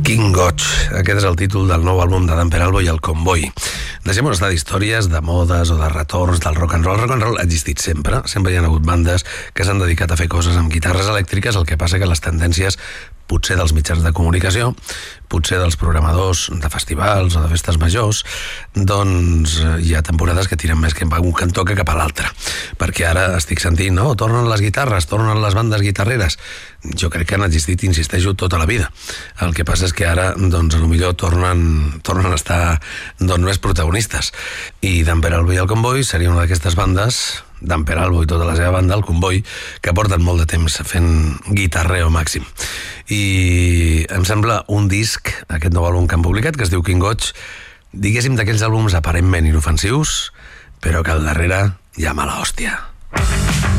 King Goig, aquest és el títol del nou àlbum de Dan Peralbo i el Convoy. Deixem-nos estar d'històries, de modes o de retorns del rock and roll. El rock and roll ha existit sempre hi ha hagut bandes que s'han dedicat a fer coses amb guitarres elèctriques, el que passa que les tendències potser dels mitjans de comunicació, potser dels programadors de festivals o de festes majors, doncs hi ha temporades que tiren més que un cantó que cap a l'altre. Perquè ara estic sentint, no? Tornen les guitarres, tornen les bandes guitarreres. Jo crec que han existit, insisteixo, tota la vida. El que passa és que ara, doncs, potser tornen a estar més protagonistes. I Dan Peralbo i el Convoy seria una d'aquestes bandes, Dan Peralbo i tota la seva banda, el Convoy, que porten molt de temps fent guitarreo màxim. I em sembla un disc, aquest nou àlbum que han publicat, que es diu King Goig, diguéssim d'aquells àlbums aparentment inofensius, però que al darrere hi ha mala hòstia.